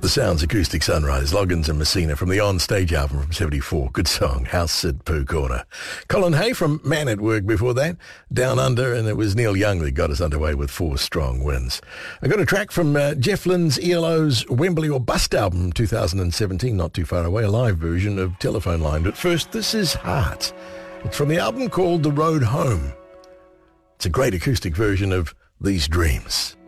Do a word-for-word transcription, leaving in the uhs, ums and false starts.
the Sounds Acoustic Sunrise, Loggins and Messina from the On-Stage album from seventy-four. Good song, House Sid Pooh Corner. Colin Hay from Man at Work before that, Down Under, and it was Neil Young that got us underway with Four Strong Winds. I got a track from uh, Jeff Lynne's E L O's Wembley or Bust album from two thousand seventeen, not too far away, a live version of Telephone Line. But first, this is Heart. It's from the album called The Road Home. It's a great acoustic version of These Dreams.